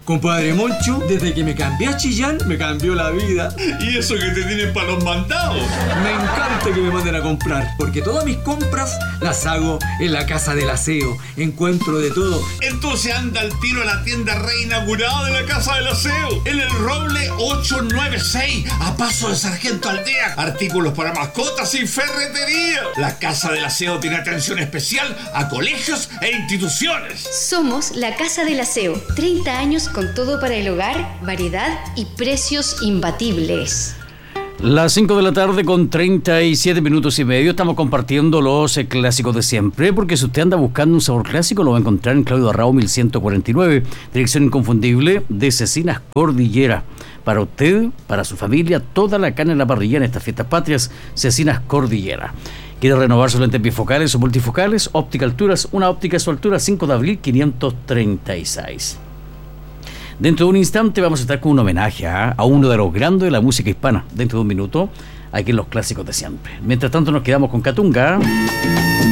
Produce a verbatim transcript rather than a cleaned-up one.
Compadre Moncho, desde que me cambié a Chillán, me cambió la vida. ¿Y eso que te tienen para los mandados? Me encanta que me manden a comprar, porque todas mis compras las hago en la Casa del Aseo. Encuentro de todo. Entonces anda al tiro a la tienda reinaugurada de la Casa del Aseo, en el Roble ochocientos noventa y seis, a paso de Sargento Aldea. Artículos para mascotas y ferretería. La Casa del Aseo tiene atención especial a colegios e instituciones. Somos la Casa del Aseo, treinta años con todo para el hogar, variedad y precios imbatibles. Las cinco de la tarde con treinta y siete minutos y medio. Estamos compartiendo los eh, clásicos de siempre, porque si usted anda buscando un sabor clásico, lo va a encontrar en Claudio Arrao mil ciento cuarenta y nueve, dirección inconfundible de Cecinas Cordillera. Para usted, para su familia, toda la carne en la parrilla en estas fiestas patrias. Cecinas Cordillera. ¿Quiere renovar sus lentes bifocales o multifocales? Óptica Alturas, una óptica a su altura, cinco de abril quinientos treinta y seis. Dentro de un instante vamos a estar con un homenaje ¿eh? a uno de los grandes de la música hispana. Dentro de un minuto, aquí en los clásicos de siempre. Mientras tanto nos quedamos con Catunga.